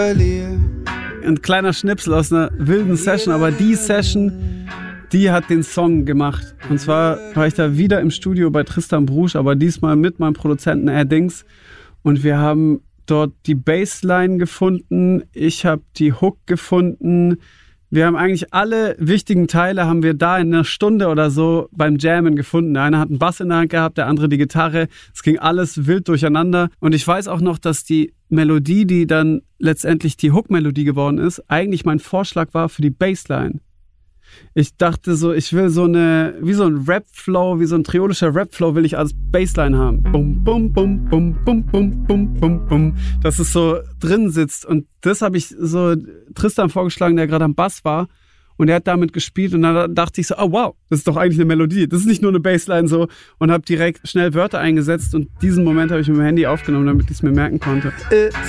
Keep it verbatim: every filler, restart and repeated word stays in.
Ein kleiner Schnipsel aus einer wilden Session, aber die Session, die hat den Song gemacht. Und zwar war ich da wieder im Studio bei Tristan Brusch, aber diesmal mit meinem Produzenten Erdings. Und wir haben dort die Bassline gefunden, ich habe die Hook gefunden. Wir haben eigentlich alle wichtigen Teile haben wir da in einer Stunde oder so beim Jammen gefunden. Der eine hat einen Bass in der Hand gehabt, der andere die Gitarre. Es ging alles wild durcheinander. Und ich weiß auch noch, dass die Melodie, die dann letztendlich die Hook-Melodie geworden ist, eigentlich mein Vorschlag war für die Bassline. Ich dachte so, ich will so eine, wie so ein Rap-Flow, wie so ein triolischer Rap-Flow will ich als Bassline haben. Bum, bum, bum, bum, bum, bum, bum, bum, bum. Dass es so drin sitzt. Und das habe ich so Tristan vorgeschlagen, der gerade am Bass war. Und er hat damit gespielt und dann dachte ich so, oh wow, das ist doch eigentlich eine Melodie. Das ist nicht nur eine Bassline so. Und habe direkt schnell Wörter eingesetzt und diesen Moment habe ich mit dem Handy aufgenommen, damit ich es mir merken konnte. It's